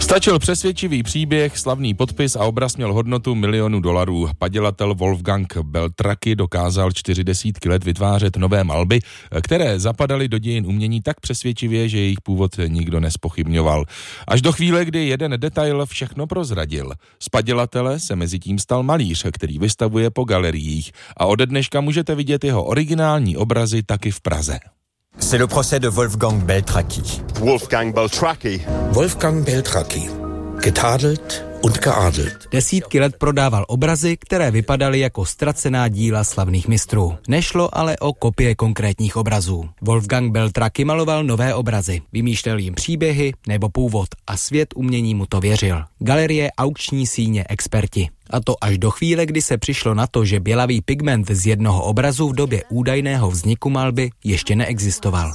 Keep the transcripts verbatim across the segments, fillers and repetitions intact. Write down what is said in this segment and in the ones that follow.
Stačil přesvědčivý příběh, slavný podpis a obraz měl hodnotu milionu dolarů. Padělatel Wolfgang Beltraki dokázal čtyři desítky let vytvářet nové malby, které zapadaly do dějin umění tak přesvědčivě, že jejich původ nikdo nezpochybňoval. Až do chvíle, kdy jeden detail všechno prozradil. Z padělatele se mezitím stal malíř, který vystavuje po galeriích a ode dneška můžete vidět jeho originální obrazy taky v Praze. C'est le procès de Wolfgang Beltraki. Wolfgang Beltraki. Wolfgang Beltraki. Getadelt und geadelt. Desítky let prodával obrazy, které vypadaly jako ztracená díla slavných mistrů. Nešlo ale o kopie konkrétních obrazů. Wolfgang Beltraki maloval nové obrazy, vymýšlel jim příběhy nebo původ a svět umění mu to věřil. Galerie, aukční síně, experti. A to až do chvíle, kdy se přišlo na to, že bělavý pigment z jednoho obrazu v době údajného vzniku malby ještě neexistoval.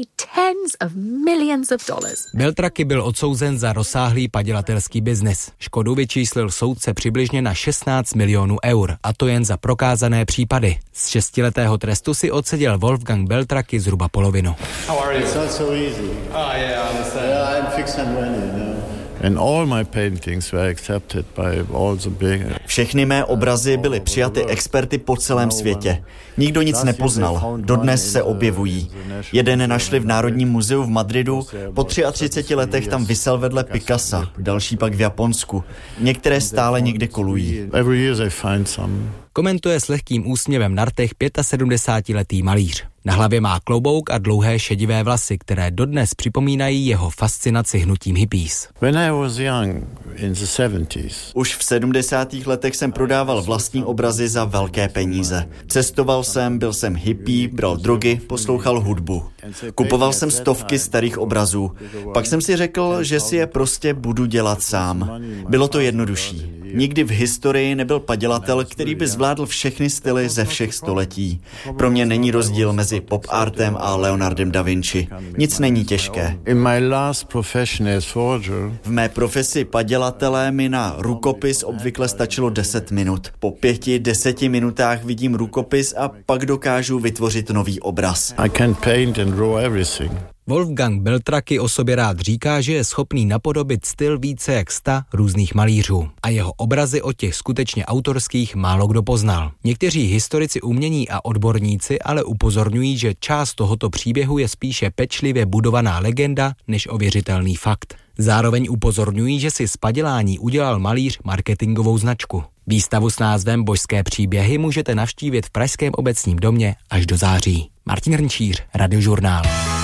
Beltraki byl odsouzen za rozsáhlý padělatelský biznis. Škodu vyčíslil soudce přibližně na šestnáct milionů eur, a to jen za prokázané případy. Z šestiletého trestu si odseděl Wolfgang Beltraki zhruba polovinu. How are you? It's not so easy. Oh yeah, I understand. Yeah, I'm fixed and ready, you know. And all my paintings were accepted by all the big... Všechny mé obrazy byly přijaty experty po celém světě. Nikdo nic nepoznal. Dodnes se objevují. Jeden našli v Národním muzeu v Madridu, po třiatřiceti letech tam visel vedle Picassa, další pak v Japonsku. Některé stále někde kolují. Every year they find some. Komentuje s lehkým úsměvem na rtech sedmdesátiletý malíř. Na hlavě má klobouk a dlouhé šedivé vlasy, které dodnes připomínají jeho fascinaci hnutím hippies. When I was young, in the seventies. Už v sedmdesátých letech jsem prodával vlastní obrazy za velké peníze. Cestoval jsem, byl jsem hippie, bral drogy, poslouchal hudbu. Kupoval jsem stovky starých obrazů. Pak jsem si řekl, že si je prostě budu dělat sám. Bylo to jednodušší. Nikdy v historii nebyl padělatel, který by zvládl všechny styly ze všech století. Pro mě není rozdíl mezi pop artem a Leonardem da Vinci. Nic není těžké. V mé profesi padělatele mi na rukopis obvykle stačilo deset minut. Po pěti, deseti minutách vidím rukopis a pak dokážu vytvořit nový obraz. I can paint and draw everything. Wolfgang Beltraki o sobě rád říká, že je schopný napodobit styl více jak sta různých malířů. A jeho obrazy od těch skutečně autorských málo kdo poznal. Někteří historici umění a odborníci ale upozorňují, že část tohoto příběhu je spíše pečlivě budovaná legenda než ověřitelný fakt. Zároveň upozorňují, že si z padělání udělal malíř marketingovou značku. Výstavu s názvem Božské příběhy můžete navštívit v Pražském obecním domě až do září. Martin Hrnčíř, Radiožurnál.